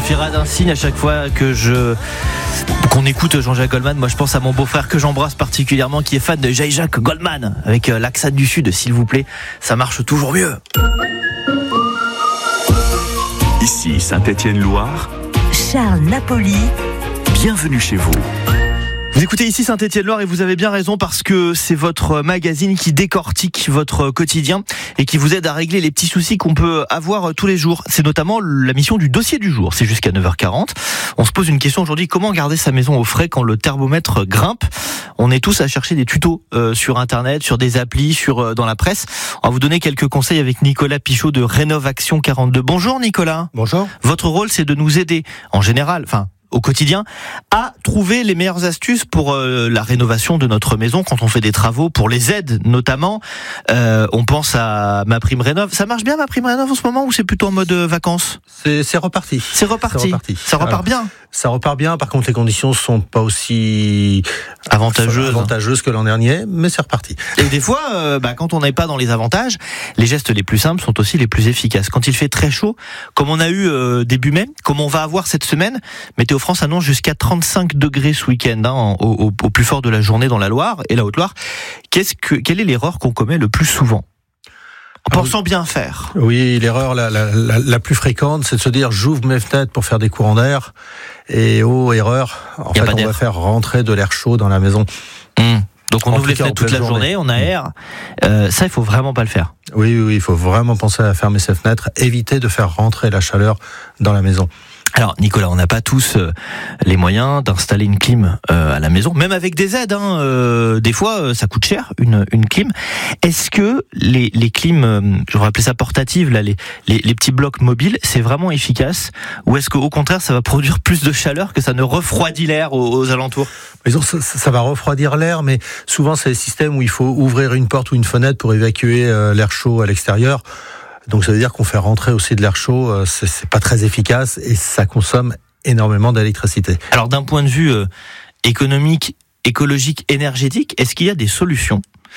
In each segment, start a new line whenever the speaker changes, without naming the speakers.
fait rade un signe à chaque fois qu'on écoute Jean-Jacques Goldman. Moi je pense à mon beau-frère que j'embrasse particulièrement, qui est fan de Jean-Jacques Goldman, avec l'accent du Sud, s'il vous plaît, ça marche toujours mieux.
Ici Saint-Étienne-Loire,
Charles Napoli,
bienvenue chez vous.
Vous écoutez ici Saint-Étienne-Loire et vous avez bien raison, parce que c'est votre magazine qui décortique votre quotidien et qui vous aide à régler les petits soucis qu'on peut avoir tous les jours. C'est notamment la mission du dossier du jour. C'est jusqu'à 9h40. On se pose une question aujourd'hui: comment garder sa maison au frais quand le thermomètre grimpe? On est tous à chercher des tutos sur Internet, sur des applis, dans la presse. On va vous donner quelques conseils avec Nicolas Pichot de Rénovaction 42. Bonjour Nicolas.
Bonjour.
Votre rôle, c'est de nous aider en général, au quotidien, à trouver les meilleures astuces pour la rénovation de notre maison quand on fait des travaux, pour les aides notamment. On pense à MaPrimeRénov'. Ça marche bien MaPrimeRénov' en ce moment, ou c'est plutôt en mode vacances?
C'est reparti.
C'est reparti. Ça repart bien.
Ça repart bien. Par contre, les conditions sont pas aussi avantageuses que l'an dernier, mais c'est reparti.
Et des fois, quand on n'est pas dans les avantages, les gestes les plus simples sont aussi les plus efficaces. Quand il fait très chaud, comme on a eu début mai, comme on va avoir cette semaine, Météo France annonce jusqu'à 35 degrés ce week-end, au plus fort de la journée dans la Loire et la Haute-Loire. Quelle est l'erreur qu'on commet le plus souvent en pensant bien faire?
Oui, l'erreur la plus fréquente, c'est de se dire: j'ouvre mes fenêtres pour faire des courants d'air. Et erreur, on va faire rentrer de l'air chaud dans la maison.
Donc on ouvre les fenêtres toute la journée, on aère. Ça, il faut vraiment pas le faire.
Oui, il faut vraiment penser à fermer ses fenêtres, éviter de faire rentrer la chaleur dans la maison.
Alors Nicolas, on n'a pas tous les moyens d'installer une clim à la maison, même avec des aides. Des fois, ça coûte cher une clim. Est-ce que les clims, je vais appeler ça portatives, là, les petits blocs mobiles, c'est vraiment efficace, ou est-ce qu'au contraire, ça va produire plus de chaleur, que ça ne refroidit l'air aux alentours?
Ça va refroidir l'air, mais souvent c'est des systèmes où il faut ouvrir une porte ou une fenêtre pour évacuer l'air chaud à l'extérieur. Donc ça veut dire qu'on fait rentrer aussi de l'air chaud, c'est pas très efficace et ça consomme énormément d'électricité.
Alors d'un point de vue économique, écologique, énergétique, est-ce qu'il y a des solutions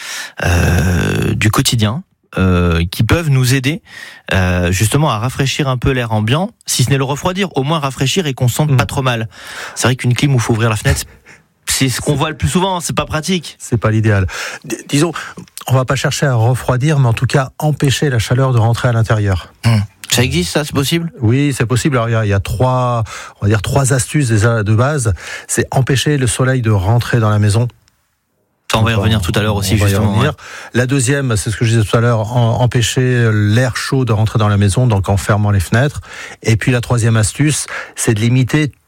du quotidien qui peuvent nous aider justement à rafraîchir un peu l'air ambiant, si ce n'est le refroidir, au moins rafraîchir et qu'on se sente pas trop mal? C'est vrai qu'une clim où il faut ouvrir la fenêtre, c'est ce qu'on voit le plus souvent, c'est pas pratique.
C'est pas l'idéal. Disons, on va pas chercher à refroidir, mais en tout cas empêcher la chaleur de rentrer à l'intérieur.
Ça existe, ça, c'est possible?
Oui, c'est possible. Alors il y a trois astuces déjà de base. C'est empêcher le soleil de rentrer dans la maison.
Ça, on va y revenir tout à l'heure aussi, justement. Ouais.
La deuxième, c'est ce que je disais tout à l'heure, empêcher l'air chaud de rentrer dans la maison, donc en fermant les fenêtres. Et puis la troisième astuce, c'est de limiter